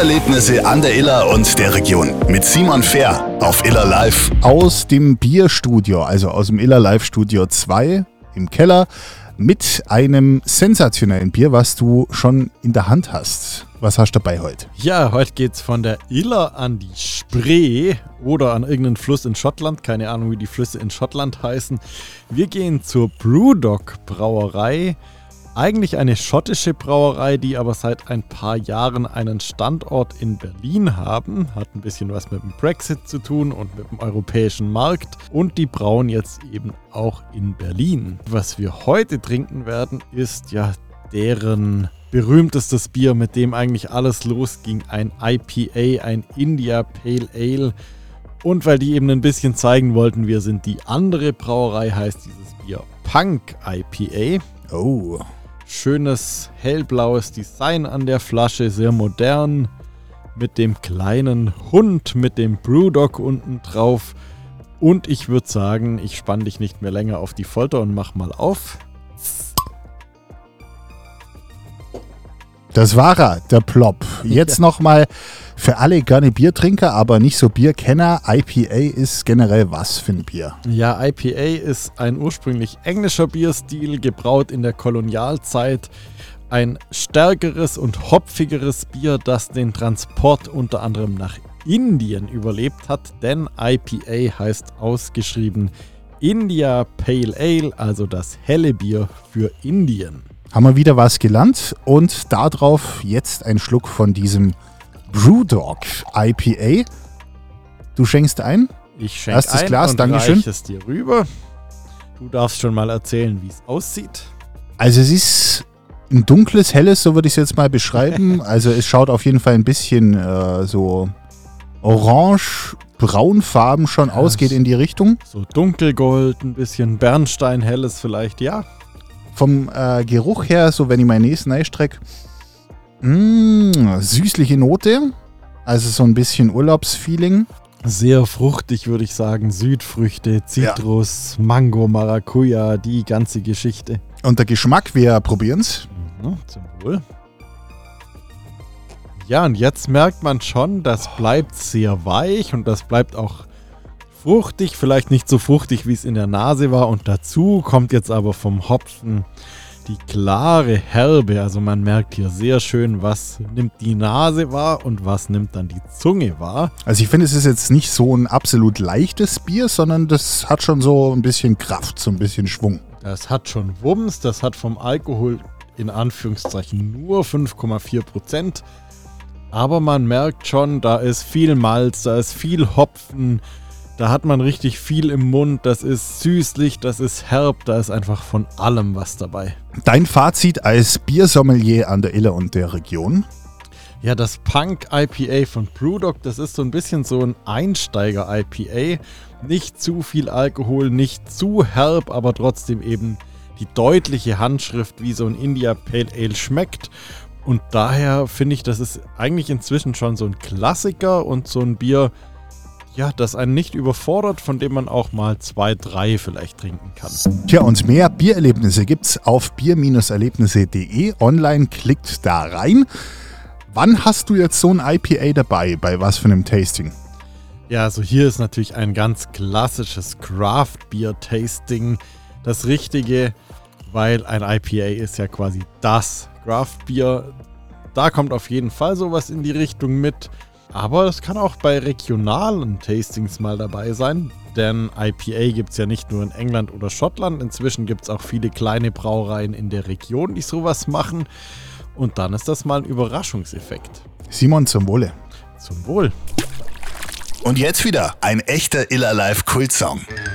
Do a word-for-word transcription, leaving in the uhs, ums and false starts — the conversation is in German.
Biererlebnisse an der Iller und der Region mit Simon Fehr auf Iller Live. Aus dem Bierstudio, also aus dem Iller Live Studio zwei im Keller mit einem sensationellen Bier, was du schon in der Hand hast. Was hast du dabei heute? Ja, heute geht's von der Iller an die Spree oder an irgendeinen Fluss in Schottland. Keine Ahnung, wie die Flüsse in Schottland heißen. Wir gehen zur Brewdog Brauerei. Eigentlich eine schottische Brauerei, die aber seit ein paar Jahren einen Standort in Berlin haben. Hat ein bisschen was mit dem Brexit zu tun und mit dem europäischen Markt. Und die brauen jetzt eben auch in Berlin. Was wir heute trinken werden, ist ja deren berühmtestes Bier, mit dem eigentlich alles losging. Ein I P A, ein India Pale Ale. Und weil die eben ein bisschen zeigen wollten, wir sind die andere Brauerei, heißt dieses Bier Punk I P A. Oh. Schönes hellblaues Design an der Flasche, sehr modern, mit dem kleinen Hund, mit dem Brewdog unten drauf. Und ich würde sagen, ich spann dich nicht mehr länger auf die Folter und mach mal auf. Das war er, der Plop. Jetzt Ja. nochmal für alle gerne Biertrinker, aber nicht so Bierkenner. I P A ist generell was für ein Bier? Ja, I P A ist ein ursprünglich englischer Bierstil, gebraut in der Kolonialzeit. Ein stärkeres und hopfigeres Bier, das den Transport unter anderem nach Indien überlebt hat, denn I P A heißt ausgeschrieben India Pale Ale, also das helle Bier für Indien. Haben wir wieder was gelernt und darauf jetzt ein Schluck von diesem Brewdog I P A. Du schenkst ein? Ich schenke Erstes ein Glas, und Dankeschön. reiche es dir rüber. Du darfst schon mal erzählen, wie es aussieht. Also es ist ein dunkles, helles, so würde ich es jetzt mal beschreiben. Also es schaut auf jeden Fall ein bisschen äh, so orange, braunfarben schon Ja, aus, geht in die Richtung. So dunkelgold, ein bisschen Bernstein, helles vielleicht, ja. Vom äh, Geruch her, so wenn ich meine Näsen einstrecke, mh, süßliche Note, also so ein bisschen Urlaubsfeeling. Sehr fruchtig, würde ich sagen. Südfrüchte, Zitrus, Mango, Maracuja, die ganze Geschichte. Und der Geschmack, wir probieren es. Mhm, zum Wohl. Ja, und jetzt merkt man schon, das bleibt sehr weich und das bleibt auch fruchtig. Vielleicht nicht so fruchtig, wie es in der Nase war. Und dazu kommt jetzt aber vom Hopfen die klare Herbe. Also man merkt hier sehr schön, was nimmt die Nase wahr und was nimmt dann die Zunge wahr. Also ich finde, es ist jetzt nicht so ein absolut leichtes Bier, sondern das hat schon so ein bisschen Kraft, so ein bisschen Schwung. Das hat schon Wumms, das hat vom Alkohol in Anführungszeichen nur fünf Komma vier Prozent. Aber man merkt schon, da ist viel Malz, da ist viel Hopfen, da hat man richtig viel im Mund, das ist süßlich, das ist herb, da ist einfach von allem was dabei. Dein Fazit als Biersommelier an der Iller und der Region? Ja, das Punk I P A von Brewdog, das ist so ein bisschen so ein Einsteiger-I P A. Nicht zu viel Alkohol, nicht zu herb, aber trotzdem eben die deutliche Handschrift, wie so ein India Pale Ale schmeckt. Und daher finde ich, das ist eigentlich inzwischen schon so ein Klassiker und so ein Bier, ja, das einen nicht überfordert, von dem man auch mal zwei, drei vielleicht trinken kann. Tja, und mehr Biererlebnisse gibt's auf bier erlebnisse punkt de. Online, klickt da rein. Wann hast du jetzt so ein I P A dabei? Bei was für einem Tasting? Ja, also hier ist natürlich ein ganz klassisches Craft-Bier-Tasting das Richtige, weil ein I P A ist ja quasi das Craft-Bier. Da kommt auf jeden Fall sowas in die Richtung mit. Aber es kann auch bei regionalen Tastings mal dabei sein, denn I P A gibt es ja nicht nur in England oder Schottland. Inzwischen gibt es auch viele kleine Brauereien in der Region, die sowas machen. Und dann ist das mal ein Überraschungseffekt. Simon, zum Wohle. Zum Wohl. Und jetzt wieder ein echter Iller Live Kultsong.